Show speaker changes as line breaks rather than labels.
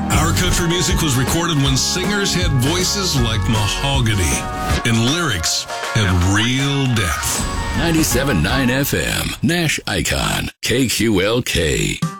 Our country music was recorded when singers had voices like mahogany and lyrics had real depth.
97.9 FM, Nash Icon, KQLK.